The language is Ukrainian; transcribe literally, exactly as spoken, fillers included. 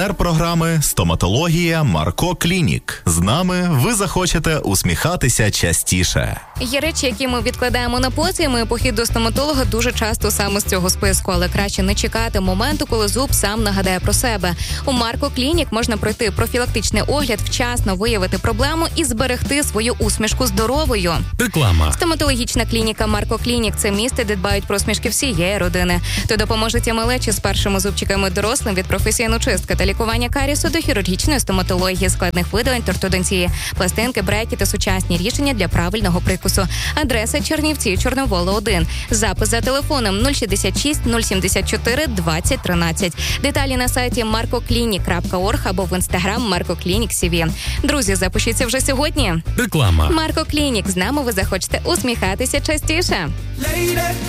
Партнер програми «Стоматологія Марко Клінік». З нами ви захочете усміхатися частіше. Є речі, які ми відкладаємо на потім, і похід до стоматолога дуже часто саме з цього списку, але краще не чекати моменту, коли зуб сам нагадає про себе. У Марко Клінік можна пройти профілактичний огляд, вчасно виявити проблему і зберегти свою усмішку здоровою. Реклама. Стоматологічна клініка Марко Клінік – це місце, де дбають про усмішки всієї родини. То допоможуть і малечі з першими зубчиками дорослим від професійної чистки та лікування карісу до хірургічної стоматології, складних видалень та ортодонтії, пластинки, брейки та сучасні рішення для правильного прикусу. Адреса Чернівці, Чорновола, один. Запис за телефоном нуль шістдесят шість нуль сімдесят чотири двадцять тринадцять. Деталі на сайті марко клінік крапка орг або в інстаграм Марко Клінік Сі Ві. Друзі, запишіться вже сьогодні. Реклама. Марко Клінік. З нами ви захочете усміхатися частіше.